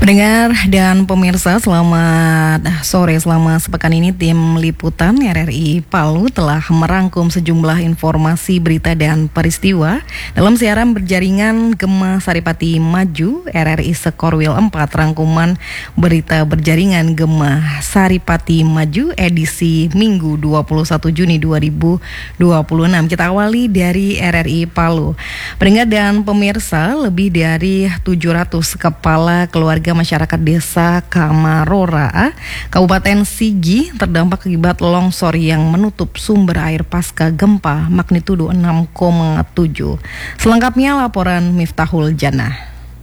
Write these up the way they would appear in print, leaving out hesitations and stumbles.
Pendengar dan pemirsa, selamat sore. Selama sepekan ini tim liputan RRI Palu telah merangkum sejumlah informasi, berita dan peristiwa dalam siaran berjaringan Gema Saripati Maju RRI Sekorwil 4. Rangkuman berita berjaringan Gema Saripati Maju edisi Minggu 21 Juni 2026. Kita awali dari RRI Palu. Pendengar dan pemirsa, lebih dari 700 kepala keluarga masyarakat desa Kamarora, Kabupaten Sigi terdampak akibat longsor yang menutup sumber air pasca gempa magnitudo 6,7. Selengkapnya laporan Miftahul Jannah.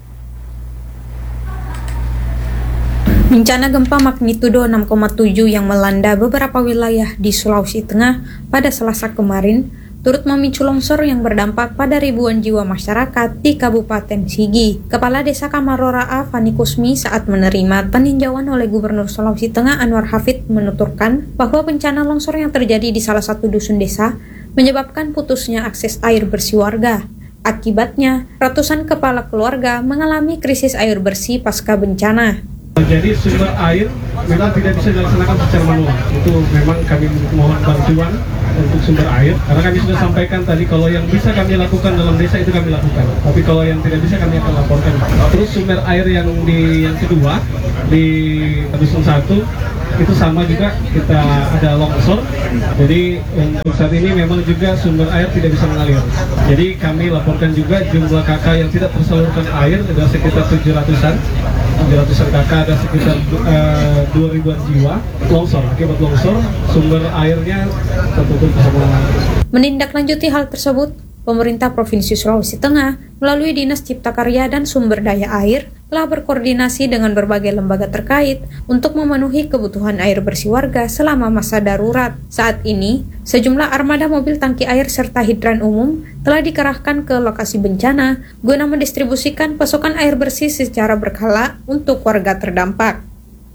Bencana gempa magnitudo 6,7 yang melanda beberapa wilayah di Sulawesi Tengah pada Selasa kemarin turut memicu longsor yang berdampak pada ribuan jiwa masyarakat di Kabupaten Sigi. Kepala Desa Kamarora A. Fani Kusmi saat menerima peninjauan oleh Gubernur Sulawesi Tengah Anwar Hafid menuturkan bahwa bencana longsor yang terjadi di salah satu dusun desa menyebabkan putusnya akses air bersih warga. Akibatnya, ratusan kepala keluarga mengalami krisis air bersih pasca bencana. Jadi sumber air memang tidak bisa dilaksanakan secara manual. Itu memang kami mohon bantuan untuk sumber air. Karena kami sudah sampaikan tadi kalau yang bisa kami lakukan dalam desa itu kami lakukan. Tapi kalau yang tidak bisa kami akan laporkan. Terus sumber air yang kedua di dusun 1 itu sama juga, kita ada longsor. Jadi untuk saat ini memang juga sumber air tidak bisa mengalir. Jadi kami laporkan juga jumlah kakak yang tidak tersalurkan air ada sekitar 700-an kakak, ada sekitar 2.000-an jiwa longsor. Akibat longsor sumber airnya tertutup semua. Menindaklanjuti hal tersebut, pemerintah Provinsi Sulawesi Tengah melalui Dinas Cipta Karya dan Sumber Daya Air telah berkoordinasi dengan berbagai lembaga terkait untuk memenuhi kebutuhan air bersih warga selama masa darurat. Saat ini, sejumlah armada mobil tangki air serta hidran umum telah dikerahkan ke lokasi bencana guna mendistribusikan pasokan air bersih secara berkala untuk warga terdampak.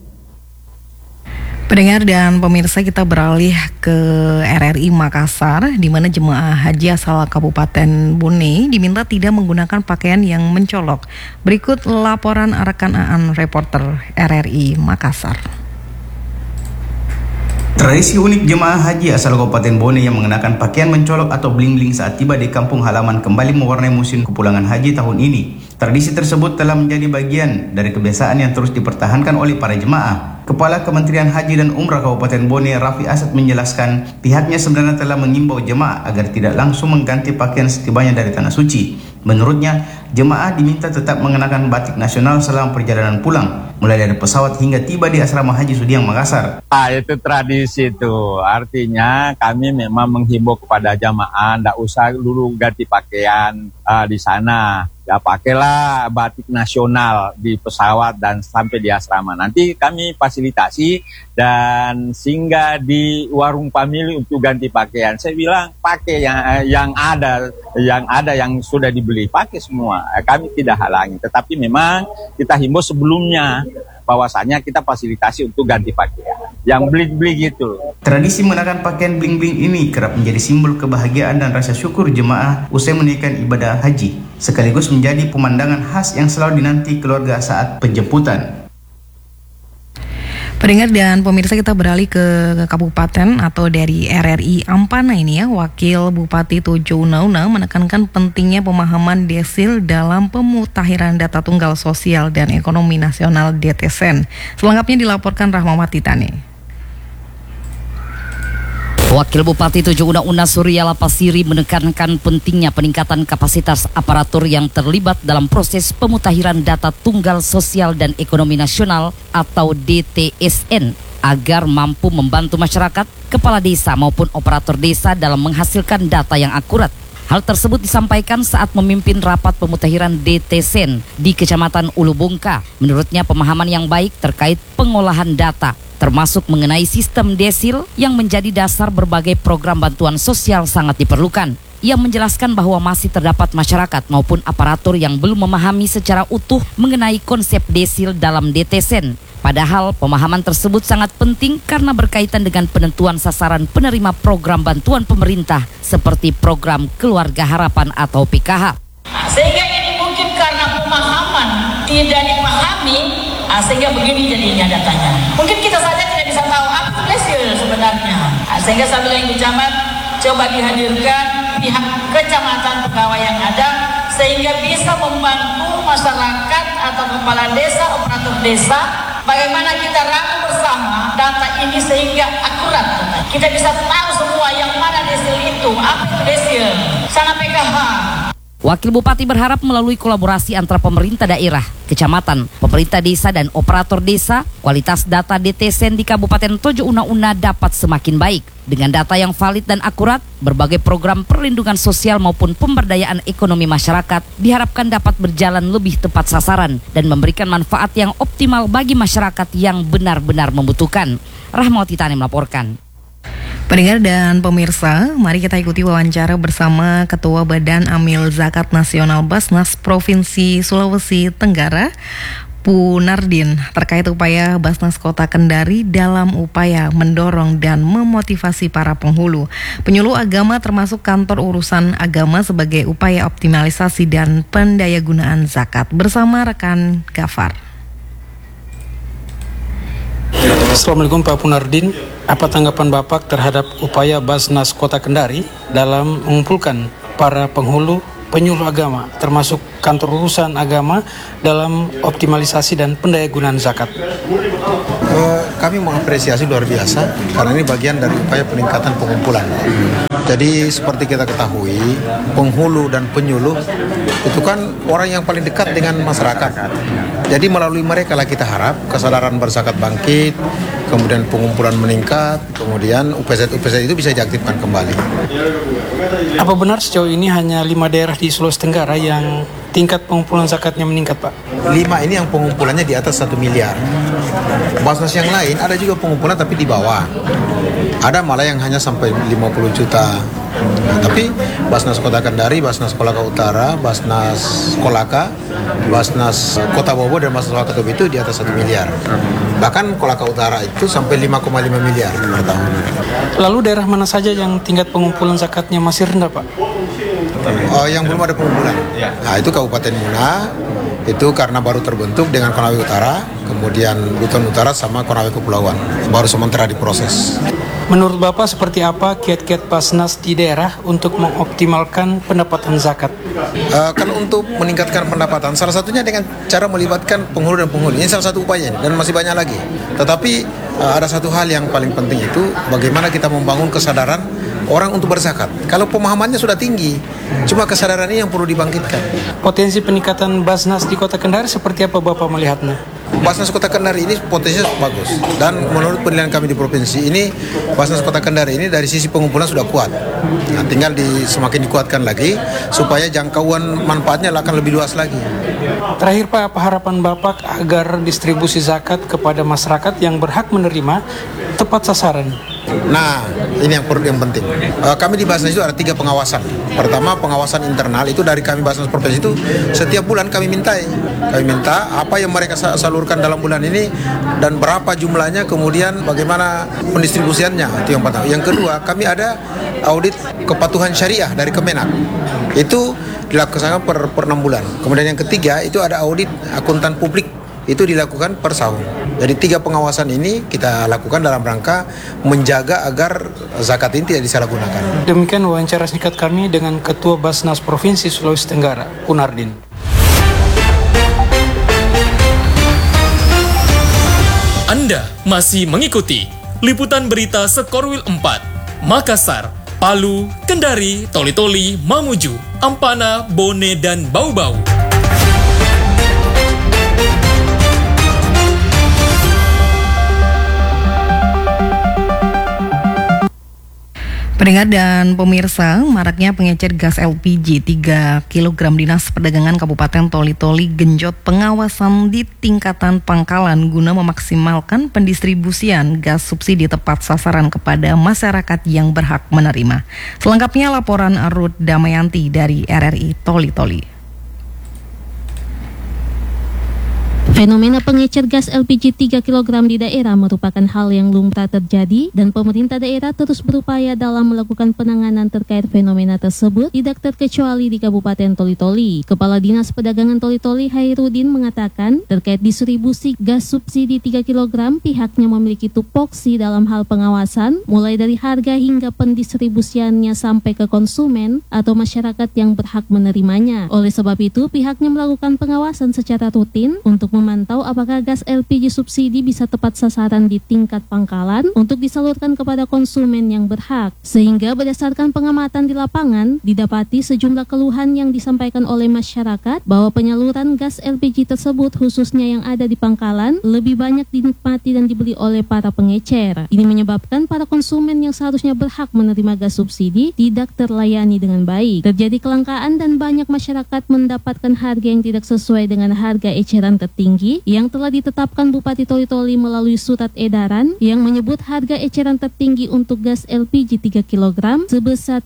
Pendengar dan pemirsa, kita beralih ke RRI Makassar, di mana jemaah haji asal Kabupaten Bone diminta tidak menggunakan pakaian yang mencolok. Berikut laporan rekan Aan, reporter RRI Makassar. Tradisi unik jemaah haji asal Kabupaten Bone yang mengenakan pakaian mencolok atau bling-bling saat tiba di kampung halaman kembali mewarnai musim kepulangan haji tahun ini. Tradisi tersebut telah menjadi bagian dari kebiasaan yang terus dipertahankan oleh para jemaah. Kepala Kementerian Haji dan Umrah Kabupaten Bone, Raffi Asad, menjelaskan pihaknya sebenarnya telah mengimbau jemaah agar tidak langsung mengganti pakaian setibanya dari tanah suci. Menurutnya, jemaah diminta tetap mengenakan batik nasional selama perjalanan pulang, mulai dari pesawat hingga tiba di asrama Haji Sudiang Makassar. Itu tradisi itu, artinya kami memang menghimbau kepada jemaah tidak usah dulu ganti pakaian di sana. Ya pakailah batik nasional di pesawat dan sampai di asrama. Nanti kami fasilitasi dan singgah di warung pamili untuk ganti pakaian. Saya bilang pakai yang ada yang sudah dibeli, pakai semua. Kami tidak halangi, tetapi memang kita himbau sebelumnya bahwasanya kita fasilitasi untuk ganti pakaian yang bling-bling gitu. Tradisi mengenakan pakaian bling-bling ini kerap menjadi simbol kebahagiaan dan rasa syukur jemaah usai menunaikan ibadah haji, sekaligus menjadi pemandangan khas yang selalu dinanti keluarga saat penjemputan. Pendengar dan pemirsa, kita beralih ke kabupaten atau dari RRI Ampana ini ya. Wakil Bupati Tojo Unauna menekankan pentingnya pemahaman desil dalam pemutakhiran data tunggal sosial dan ekonomi nasional DTSN. Selengkapnya dilaporkan Rahmawati Tane. Wakil Bupati Tojo Unauna Suryala Pasiri menekankan pentingnya peningkatan kapasitas aparatur yang terlibat dalam proses pemutakhiran data tunggal sosial dan ekonomi nasional atau DTSN agar mampu membantu masyarakat, kepala desa maupun operator desa dalam menghasilkan data yang akurat. Hal tersebut disampaikan saat memimpin rapat pemutakhiran DTSN di Kecamatan Ulu Bungka. Menurutnya pemahaman yang baik terkait pengolahan data, termasuk mengenai sistem desil yang menjadi dasar berbagai program bantuan sosial sangat diperlukan. Ia menjelaskan bahwa masih terdapat masyarakat maupun aparatur yang belum memahami secara utuh mengenai konsep desil dalam DTSN. Padahal pemahaman tersebut sangat penting karena berkaitan dengan penentuan sasaran penerima program bantuan pemerintah seperti program Keluarga Harapan atau PKH. Sehingga ini mungkin karena pemahaman tidak dipahami, Sehingga begini jadinya datanya. Mungkin kita saja tidak bisa tahu apa itu desil sebenarnya. Sehingga saya bilang Ibu Camat, coba dihadirkan pihak kecamatan pegawai yang ada sehingga bisa membantu masyarakat atau kepala desa, operator desa, bagaimana kita rangkum bersama data ini sehingga akurat. Kita bisa tahu semua yang mana desil itu, apa itu desil, sana PKH. Wakil Bupati berharap melalui kolaborasi antara pemerintah daerah, kecamatan, pemerintah desa dan operator desa, kualitas data DTSEN di Kabupaten Tojo Una dapat semakin baik. Dengan data yang valid dan akurat, berbagai program perlindungan sosial maupun pemberdayaan ekonomi masyarakat diharapkan dapat berjalan lebih tepat sasaran dan memberikan manfaat yang optimal bagi masyarakat yang benar-benar membutuhkan. Rahmawati Tani melaporkan. Pendengar dan pemirsa, mari kita ikuti wawancara bersama Ketua Badan Amil Zakat Nasional Basnas Provinsi Sulawesi Tenggara, Punardin, terkait upaya Basnas Kota Kendari dalam upaya mendorong dan memotivasi para penghulu, penyuluh agama termasuk kantor urusan agama sebagai upaya optimalisasi dan pendayagunaan zakat bersama rekan Gafar. Assalamualaikum Pak Punardin, apa tanggapan Bapak terhadap upaya Basnas Kota Kendari dalam mengumpulkan para penghulu penyuluh agama termasuk kantor urusan agama dalam optimalisasi dan pendayagunaan zakat? Kami mengapresiasi luar biasa karena ini bagian dari upaya peningkatan pengumpulan. Jadi seperti kita ketahui, penghulu dan penyuluh itu kan orang yang paling dekat dengan masyarakat. Jadi melalui mereka lah kita harap kesadaran berzakat bangkit, kemudian pengumpulan meningkat, kemudian UPZ itu bisa diaktifkan kembali. Apa benar sejauh ini hanya 5 daerah di Sulawesi Tenggara yang tingkat pengumpulan zakatnya meningkat, Pak? 5 ini yang pengumpulannya di atas 1 miliar. Basnas yang lain ada juga pengumpulan tapi di bawah. Ada malah yang hanya sampai 50 juta. Nah, tapi Basnas Kota Kendari, Basnas Kolaka Utara, Basnas Kolaka, Basnas Kota Bobo dan Basnas Wakatobi itu di atas 1 miliar. Bahkan Kolaka Utara itu sampai 5,5 miliar per tahun. Lalu daerah mana saja yang tingkat pengumpulan zakatnya masih rendah, Pak? Yang belum ada pengumpulan. Nah, itu Kabupaten Muna, itu karena baru terbentuk dengan Konawe Utara, kemudian Buton Utara sama Konawe Kepulauan. Baru sementara diproses. Menurut Bapak seperti apa kiat-kiat Basnas di daerah untuk mengoptimalkan pendapatan zakat? Kalau untuk meningkatkan pendapatan, salah satunya dengan cara melibatkan penghulu dan penghulu. Ini salah satu upaya dan masih banyak lagi. Tetapi ada satu hal yang paling penting itu bagaimana kita membangun kesadaran orang untuk berzakat. Kalau pemahamannya sudah tinggi, cuma kesadaran ini yang perlu dibangkitkan. Potensi peningkatan Basnas di Kota Kendari seperti apa Bapak melihatnya? Basnas Kota Kendari ini potensinya bagus. Dan menurut penilaian kami di provinsi ini, Basnas Kota Kendari ini dari sisi pengumpulan sudah kuat. Nah, tinggal semakin dikuatkan lagi supaya jangkauan manfaatnya akan lebih luas lagi. Terakhir Pak, apa harapan Bapak agar distribusi zakat kepada masyarakat yang berhak menerima tepat sasaran? Nah, ini yang penting. Kami di Basnas itu ada 3 pengawasan. Pertama, pengawasan internal itu dari kami Basnas Provinsi itu setiap bulan kami minta apa yang mereka salurkan dalam bulan ini dan berapa jumlahnya, kemudian bagaimana pendistribusiannya. Itu yang pertama. Yang kedua, kami ada audit kepatuhan syariah dari Kemenak. Itu dilakukan per 6 bulan. Kemudian yang ketiga, itu ada audit akuntan publik. Itu dilakukan per tahun. Jadi 3 pengawasan ini kita lakukan dalam rangka menjaga agar zakat ini tidak disalahgunakan. Demikian wawancara singkat kami dengan Ketua Basnas Provinsi Sulawesi Tenggara, Punardin. Anda masih mengikuti liputan berita Sekorwil 4, Makassar, Palu, Kendari, Toli-Toli, Mamuju, Ampana, Bone, dan Bau-Bau. Pendengar dan pemirsa, maraknya pengecer gas LPG 3 kg Dinas Perdagangan Kabupaten Toli-Toli genjot pengawasan di tingkatan pangkalan guna memaksimalkan pendistribusian gas subsidi tepat sasaran kepada masyarakat yang berhak menerima. Selengkapnya laporan Ruth Damayanti dari RRI Toli-Toli. Fenomena pengecer gas LPG 3 kg di daerah merupakan hal yang lumrah terjadi dan pemerintah daerah terus berupaya dalam melakukan penanganan terkait fenomena tersebut tidak terkecuali di Kabupaten Toli-Toli. Kepala Dinas Perdagangan Toli-Toli Hairudin mengatakan terkait distribusi gas subsidi 3 kg pihaknya memiliki tupoksi dalam hal pengawasan mulai dari harga hingga pendistribusiannya sampai ke konsumen atau masyarakat yang berhak menerimanya. Oleh sebab itu pihaknya melakukan pengawasan secara rutin untuk memantau apakah gas LPG subsidi bisa tepat sasaran di tingkat pangkalan untuk disalurkan kepada konsumen yang berhak. Sehingga berdasarkan pengamatan di lapangan, didapati sejumlah keluhan yang disampaikan oleh masyarakat bahwa penyaluran gas LPG tersebut khususnya yang ada di pangkalan lebih banyak dinikmati dan dibeli oleh para pengecer. Ini menyebabkan para konsumen yang seharusnya berhak menerima gas subsidi tidak terlayani dengan baik. Terjadi kelangkaan dan banyak masyarakat mendapatkan harga yang tidak sesuai dengan harga eceran tertinggi yang telah ditetapkan Bupati Toli-Toli melalui surat edaran yang menyebut harga eceran tertinggi untuk gas LPG 3 kg sebesar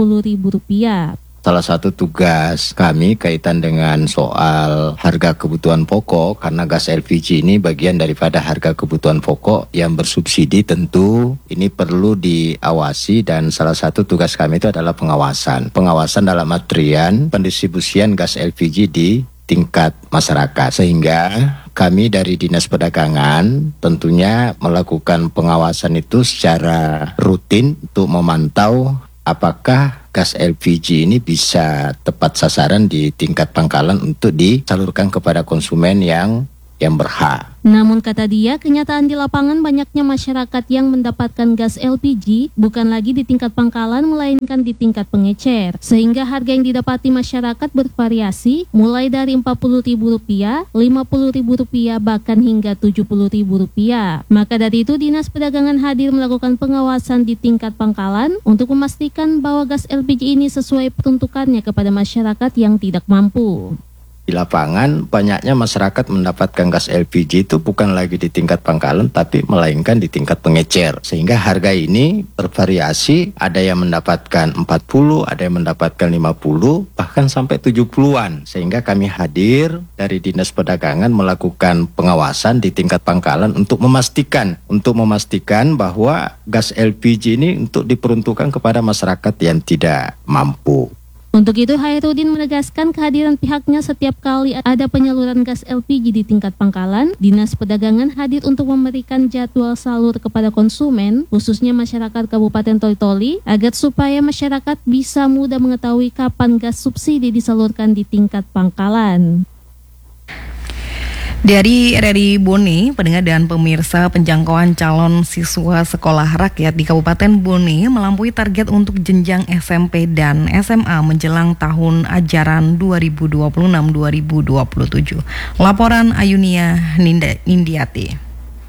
Rp30.000. Salah satu tugas kami kaitan dengan soal harga kebutuhan pokok, karena gas LPG ini bagian daripada harga kebutuhan pokok yang bersubsidi, tentu ini perlu diawasi dan salah satu tugas kami itu adalah pengawasan. Pengawasan dalam artian pendistribusian gas LPG di tingkat masyarakat, sehingga kami dari Dinas Perdagangan tentunya melakukan pengawasan itu secara rutin untuk memantau apakah gas LPG ini bisa tepat sasaran di tingkat pangkalan untuk disalurkan kepada konsumen yang berhak. Namun kata dia, kenyataan di lapangan banyaknya masyarakat yang mendapatkan gas LPG bukan lagi di tingkat pangkalan melainkan di tingkat pengecer. Sehingga harga yang didapati masyarakat bervariasi mulai dari Rp40.000, Rp50.000 bahkan hingga Rp70.000. Maka dari itu Dinas Perdagangan hadir melakukan pengawasan di tingkat pangkalan untuk memastikan bahwa gas LPG ini sesuai peruntukannya kepada masyarakat yang tidak mampu. Di lapangan banyaknya masyarakat mendapatkan gas LPG itu bukan lagi di tingkat pangkalan tapi melainkan di tingkat pengecer. Sehingga harga ini bervariasi, ada yang mendapatkan 40, ada yang mendapatkan 50, bahkan sampai 70-an. Sehingga kami hadir dari Dinas Perdagangan melakukan pengawasan di tingkat pangkalan untuk memastikan bahwa gas LPG ini untuk diperuntukkan kepada masyarakat yang tidak mampu. Untuk itu, Hairudin menegaskan kehadiran pihaknya setiap kali ada penyaluran gas LPG di tingkat pangkalan. Dinas Perdagangan hadir untuk memberikan jadwal salur kepada konsumen, khususnya masyarakat Kabupaten Toli-Toli, agar supaya masyarakat bisa mudah mengetahui kapan gas subsidi disalurkan di tingkat pangkalan. Dari RRI Bone, pendengar dan pemirsa, penjangkauan calon siswa sekolah rakyat di Kabupaten Bone melampaui target untuk jenjang SMP dan SMA menjelang tahun ajaran 2026-2027. Laporan Ayunia Nindiati.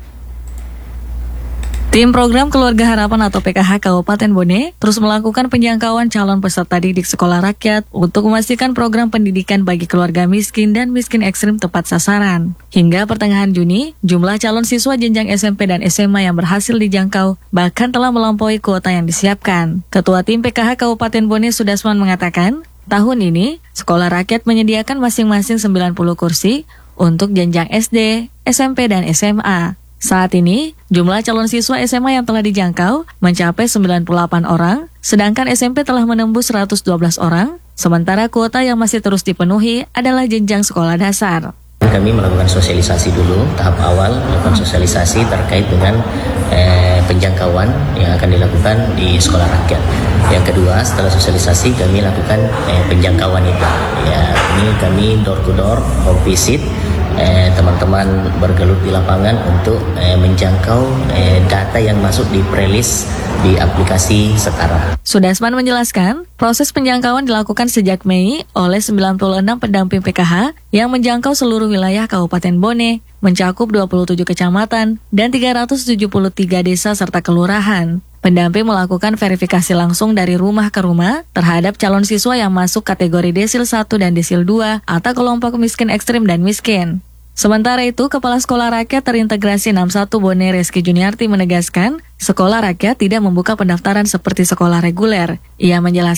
Tim Program Keluarga Harapan atau PKH Kabupaten Bone terus melakukan penjangkauan calon peserta didik sekolah rakyat untuk memastikan program pendidikan bagi keluarga miskin dan miskin ekstrim tepat sasaran. Hingga pertengahan Juni, jumlah calon siswa jenjang SMP dan SMA yang berhasil dijangkau bahkan telah melampaui kuota yang disiapkan. Ketua Tim PKH Kabupaten Bone Sudasman mengatakan, tahun ini sekolah rakyat menyediakan masing-masing 90 kursi untuk jenjang SD, SMP, dan SMA. Saat ini, jumlah calon siswa SMA yang telah dijangkau mencapai 98 orang, sedangkan SMP telah menembus 112 orang, sementara kuota yang masih terus dipenuhi adalah jenjang sekolah dasar. Kami melakukan sosialisasi dulu, tahap awal melakukan sosialisasi terkait dengan penjangkauan yang akan dilakukan di sekolah rakyat. Yang kedua, setelah sosialisasi kami lakukan penjangkauan itu. Ya, ini kami door to door, home visit. Teman-teman bergelut di lapangan untuk menjangkau data yang masuk di prelis di aplikasi Setara. Sudasman menjelaskan, proses penjangkauan dilakukan sejak Mei oleh 96 pendamping PKH yang menjangkau seluruh wilayah Kabupaten Bone, mencakup 27 kecamatan dan 373 desa serta kelurahan. Pendamping melakukan verifikasi langsung dari rumah ke rumah terhadap calon siswa yang masuk kategori Desil 1 dan Desil 2 atau kelompok miskin ekstrim dan miskin. Sementara itu, Kepala Sekolah Rakyat Terintegrasi 61 Bone Reski Juniarti menegaskan, sekolah rakyat tidak membuka pendaftaran seperti sekolah reguler. Ia menjelaskan,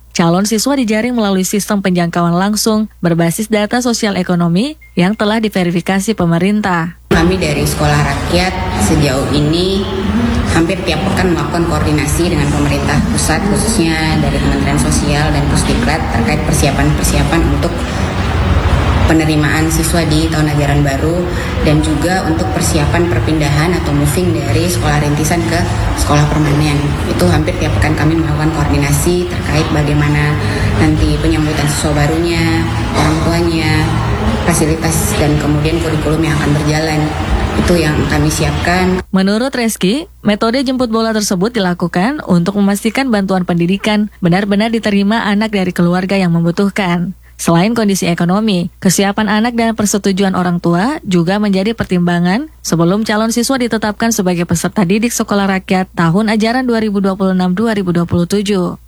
calon siswa dijaring melalui sistem penjangkauan langsung berbasis data sosial ekonomi yang telah diverifikasi pemerintah. Kami dari Sekolah Rakyat sejauh ini hampir tiap pekan melakukan koordinasi dengan pemerintah pusat, khususnya dari Kementerian Sosial dan Pusdiklat terkait persiapan untuk penerimaan siswa di tahun ajaran baru dan juga untuk persiapan perpindahan atau moving dari sekolah rintisan ke sekolah permanen. Itu hampir tiap pekan kami melakukan koordinasi terkait bagaimana nanti penyambutan siswa barunya, orang tuanya, fasilitas dan kemudian kurikulum yang akan berjalan. Itu yang kami siapkan. Menurut Reski, metode jemput bola tersebut dilakukan untuk memastikan bantuan pendidikan benar-benar diterima anak dari keluarga yang membutuhkan. Selain kondisi ekonomi, kesiapan anak dan persetujuan orang tua juga menjadi pertimbangan sebelum calon siswa ditetapkan sebagai peserta didik sekolah rakyat tahun ajaran 2026-2027.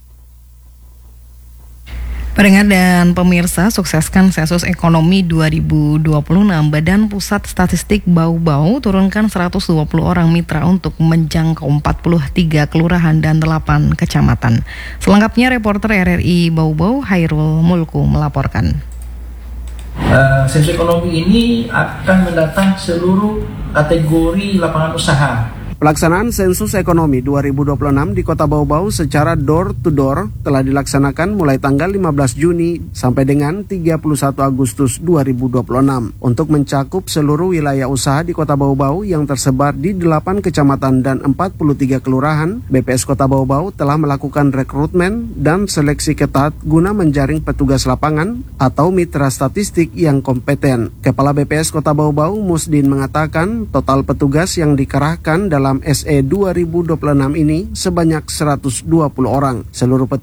Pendengar dan pemirsa, sukseskan Sensus Ekonomi 2026. Badan Pusat Statistik Bau-Bau turunkan 120 orang mitra untuk menjangkau 43 kelurahan dan 8 kecamatan. Selengkapnya reporter RRI Bau-Bau Hairul Mulku melaporkan. Sensus Ekonomi ini akan mendata seluruh kategori lapangan usaha. Pelaksanaan Sensus Ekonomi 2026 di Kota Bau-Bau secara door-to-door telah dilaksanakan mulai tanggal 15 Juni sampai dengan 31 Agustus 2026 untuk mencakup seluruh wilayah usaha di Kota Bau-Bau yang tersebar di 8 kecamatan dan 43 kelurahan. BPS Kota Bau-Bau telah melakukan rekrutmen dan seleksi ketat guna menjaring petugas lapangan atau mitra statistik yang kompeten. Kepala BPS Kota Bau-Bau Musdin mengatakan total petugas yang dikerahkan dalam SE 2026 ini sebanyak 120 orang. Seluruh